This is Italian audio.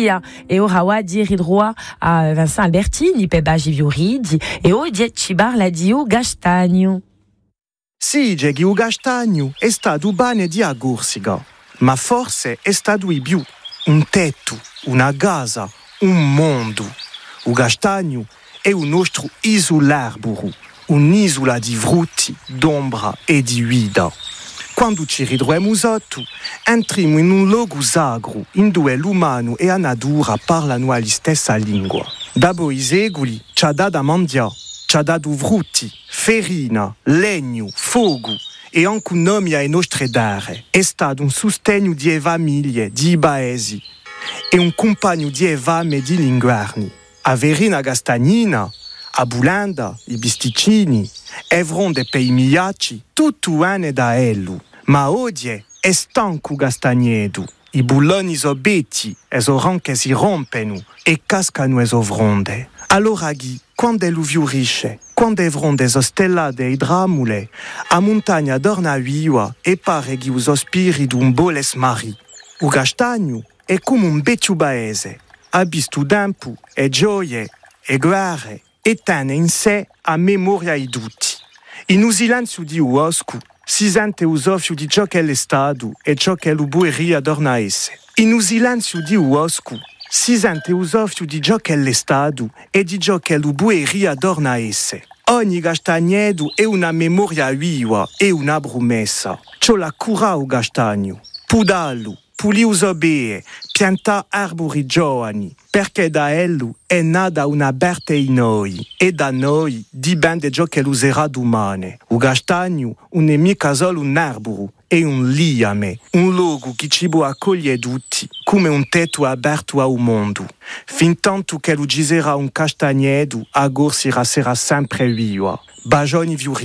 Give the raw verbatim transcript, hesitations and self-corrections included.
dia e ora wadi ridroa a Vincent Albertini pe bagi viuridi e o diet cibar la dio Gastagno. Sì, Gegi, o Gastagno è stato bene di agursiga, ma forse è stato di più. Un tetto, una casa, un mondo. O Gastagno è un nostro isolarburu, un'isola di frutti, d'ombra e di guida. Quando ci ridroemo sotto, entriamo in un luogo sacro, in dove l'umano e la natura parlano la stessa lingua. Dopo i secoli ci ha dato a mangiare, ci ha dato frutti, farina, legno, fuoco e anche un nome ai nostri dare. È stato un sostegno di famiglie, di paesi e un compagno di fame e di linguarni. A Verina Gastagnina, a Bulanda, i bisticini, Evronde per i migliacci, tutto è da ello. Ma oggi è stanco Gastagnedo. I bulloni so betti e so ranche si rompono e cascano e so fronde. Allora ghi, quando lo fiorisce, quando è fronde so stellate e dramule, a montagna dorna viva e pare che uso spirito un boles mari. O Gastagno è come un beccio paese, ha visto tempo e gioie e guerre e tiene in sé a memoria i tutti. In un silenzio di uosco si sente il soffio di ciò che è stato e ciò che lo bueria torna a essere. In un silenzio di uosco si sente il soffio di ciò che è stato e di ciò che lo bueria torna a essere. Ogni Gastagnedo è una memoria viva e una promessa. Ciò la cura o Gastagno. Pudallo, pulì uso bene, pianta arbori giovani, perché da ello è nata una berte in noi, e da noi dipende ciò che l'userà domani. O Gastagno non è mica solo un arboro, è un liame, un luogo che ci può accogliere tutti, come un tetto aperto al mondo. Fin tanto che lo giserà un Castagnedo, a gorsi sarà sempre viva. Bagioni